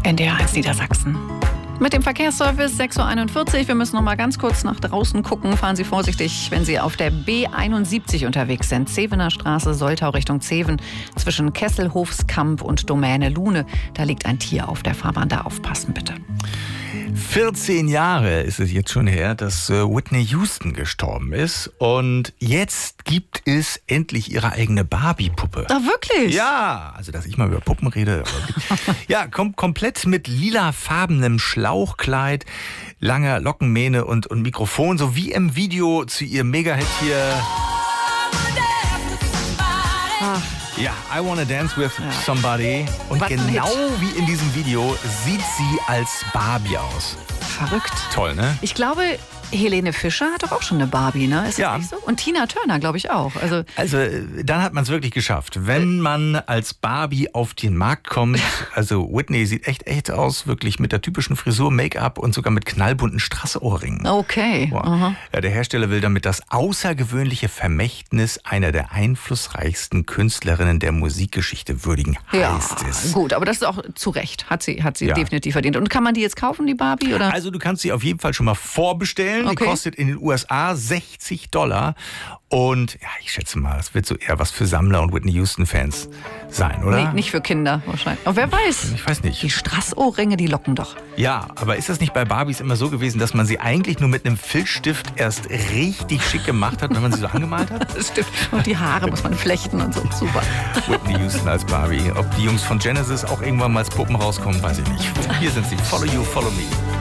NDR 1 Niedersachsen. Mit dem Verkehrsservice 6.41 Uhr. Wir müssen noch mal ganz kurz nach draußen gucken. Fahren Sie vorsichtig, wenn Sie auf der B71 unterwegs sind. Zevener Straße, Soltau Richtung Zeven. Zwischen Kesselhofskamp und Domäne Lune. Da liegt ein Tier auf der Fahrbahn. Da aufpassen, bitte. 14 Jahre ist es jetzt schon her, dass Whitney Houston gestorben ist. Und jetzt gibt es endlich ihre eigene Barbie-Puppe. Ach, wirklich? Ja, also dass ich mal über Puppen rede. Ja, komplett mit lilafarbenem Schlauchkleid, langer Lockenmähne und Mikrofon. So wie im Video zu ihrem Mega-Hit hier. Ach. Ja, I Wanna Dance With Somebody. Und genau wie in diesem Video sieht sie als Barbie aus. Verrückt. Toll, ne? Ich glaube, Helene Fischer hat doch auch schon eine Barbie, ne? Ist das nicht so? Und Tina Turner, glaube ich, auch. Also dann hat man es wirklich geschafft. Wenn man als Barbie auf den Markt kommt, also Whitney sieht echt aus, wirklich mit der typischen Frisur, Make-up und sogar mit knallbunten Strassohrringen. Okay. Ja, der Hersteller will damit das außergewöhnliche Vermächtnis einer der einflussreichsten Künstlerinnen der Musikgeschichte würdigen, heißt es. Gut, aber das ist auch zu Recht. Hat sie definitiv verdient. Und kann man die jetzt kaufen, die Barbie? Oder? Also du kannst sie auf jeden Fall schon mal vorbestellen. Okay. Die kostet in den USA $60. Und ja, ich schätze mal, das wird so eher was für Sammler und Whitney Houston-Fans sein, oder? Nee, nicht für Kinder wahrscheinlich. Aber wer weiß. Ich weiß nicht. Die Strassohrringe, die locken doch. Ja, aber ist das nicht bei Barbies immer so gewesen, dass man sie eigentlich nur mit einem Filzstift erst richtig schick gemacht hat, wenn man sie so angemalt hat? Das stimmt. Und die Haare muss man flechten und so. Super. Whitney Houston als Barbie. Ob die Jungs von Genesis auch irgendwann mal als Puppen rauskommen, weiß ich nicht. Hier sind sie. Follow You, Follow Me.